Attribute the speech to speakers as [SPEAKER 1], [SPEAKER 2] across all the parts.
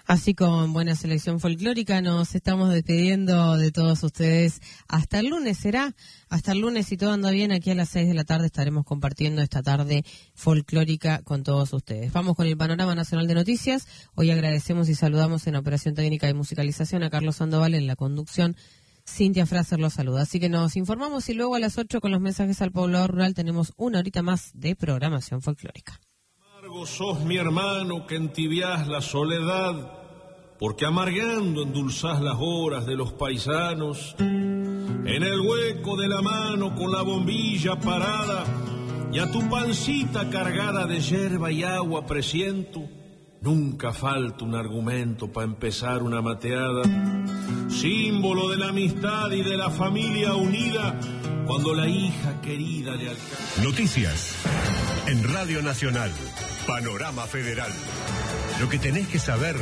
[SPEAKER 1] Así con buena selección folclórica nos estamos despidiendo de todos ustedes hasta el lunes, será hasta el lunes, si todo anda bien, aquí a las 6 de la tarde estaremos compartiendo esta tarde folclórica con todos ustedes. Vamos con el panorama nacional de noticias. Hoy agradecemos y saludamos en la operación técnica y musicalización a Carlos Sandoval, en la conducción Cintia Fraser los saluda. Así que nos informamos y luego a las 8 con los mensajes al poblador rural tenemos una horita más de programación folclórica.
[SPEAKER 2] Amargo sos mi hermano que entibiás la soledad, porque amargando endulzás las horas de los paisanos. En el hueco de la mano con la bombilla parada y a tu pancita cargada de yerba y agua presiento, nunca falta un argumento para empezar una mateada. Símbolo de la amistad y de la familia unida, cuando la hija querida le alcanza.
[SPEAKER 3] Noticias en Radio Nacional, Panorama Federal. Lo que tenés que saber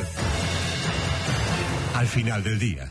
[SPEAKER 3] al final del día.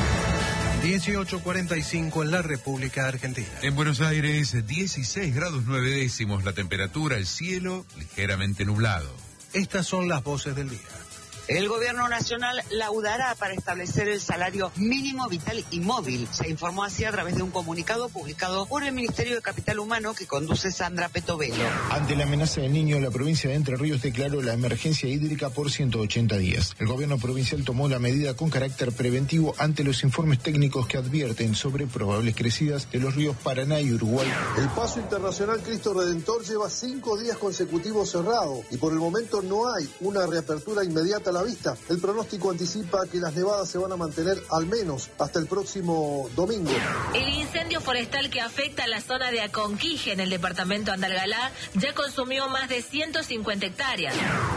[SPEAKER 4] 18:45 en la República Argentina.
[SPEAKER 5] En Buenos Aires, 16 grados 9 décimos la temperatura, el cielo ligeramente nublado.
[SPEAKER 4] Estas son las voces del día.
[SPEAKER 6] El gobierno nacional laudará para establecer el salario mínimo vital y móvil. Se informó así a través de un comunicado publicado por el Ministerio de Capital Humano que conduce Sandra Petovelo.
[SPEAKER 7] Ante la amenaza del Niño, la provincia de Entre Ríos declaró la emergencia hídrica por 180 días. El gobierno provincial tomó la medida con carácter preventivo ante los informes técnicos que advierten sobre probables crecidas de los ríos Paraná y Uruguay.
[SPEAKER 8] El Paso Internacional Cristo Redentor lleva 5 días consecutivos cerrado y por el momento no hay una reapertura inmediata a la vista. El pronóstico anticipa que las nevadas se van a mantener al menos hasta el próximo domingo.
[SPEAKER 9] El incendio forestal que afecta a la zona de Aconquije en el departamento Andalgalá ya consumió más de 150 hectáreas.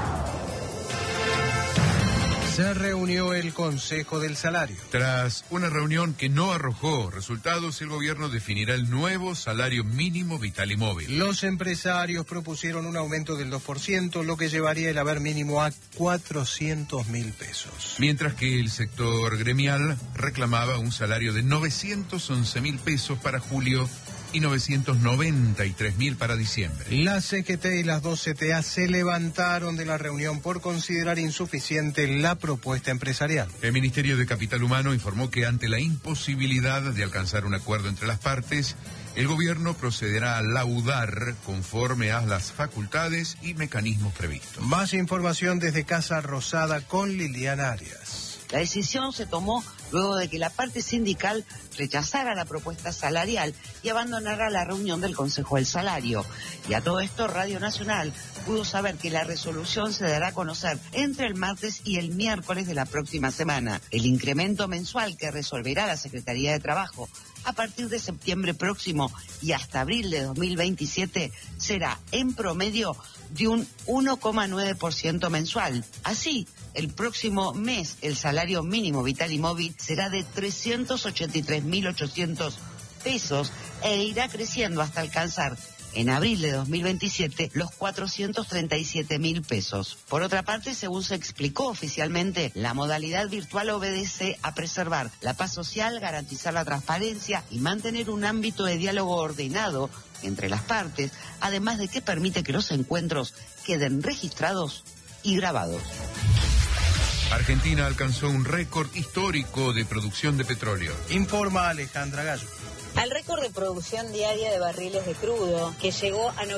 [SPEAKER 4] Se reunió el Consejo del Salario.
[SPEAKER 5] Tras una reunión que no arrojó resultados, el gobierno definirá el nuevo salario mínimo vital y móvil.
[SPEAKER 4] Los empresarios propusieron un aumento del 2%, lo que llevaría el haber mínimo a 400.000 pesos.
[SPEAKER 5] Mientras que el sector gremial reclamaba un salario de 911.000 pesos para julio y 993.000 para diciembre.
[SPEAKER 4] La CGT y las dos CTA se levantaron de la reunión por considerar insuficiente la propuesta empresarial.
[SPEAKER 5] El Ministerio de Capital Humano informó que ante la imposibilidad de alcanzar un acuerdo entre las partes, el gobierno procederá a laudar conforme a las facultades y mecanismos previstos.
[SPEAKER 4] Más información desde Casa Rosada con Liliana Arias.
[SPEAKER 6] La decisión se tomó luego de que la parte sindical rechazara la propuesta salarial y abandonara la reunión del Consejo del Salario. Y a todo esto, Radio Nacional pudo saber que la resolución se dará a conocer entre el martes y el miércoles de la próxima semana. El incremento mensual que resolverá la Secretaría de Trabajo a partir de septiembre próximo y hasta abril de 2027 será en promedio de un 1,9% mensual. Así, el próximo mes el salario mínimo vital y móvil será de 383.800 pesos e irá creciendo hasta alcanzar en abril de 2027 los 437.000 pesos. Por otra parte, según se explicó oficialmente, la modalidad virtual obedece a preservar la paz social, garantizar la transparencia y mantener un ámbito de diálogo ordenado entre las partes, además de que permite que los encuentros queden registrados y grabados.
[SPEAKER 5] Argentina alcanzó un récord histórico de producción de petróleo.
[SPEAKER 4] Informa Alejandra Gallo.
[SPEAKER 10] Al récord de producción diaria de barriles de crudo, que llegó a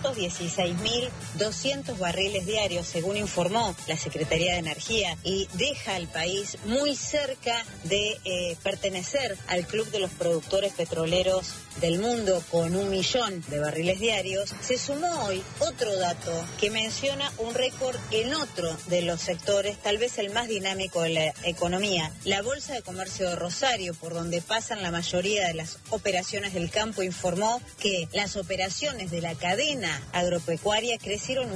[SPEAKER 10] 916.200 barriles diarios, según informó la Secretaría de Energía, y deja al país muy cerca de pertenecer al Club de los Productores Petroleros del Mundo, con 1 millón de barriles diarios. Se sumó hoy otro dato que menciona un récord en otro de los sectores, tal vez el más dinámico de la economía, la Bolsa de Comercio de Rosario, por donde pasan la mayoría de las operaciones del campo, informó que las operaciones de la cadena agropecuaria crecieron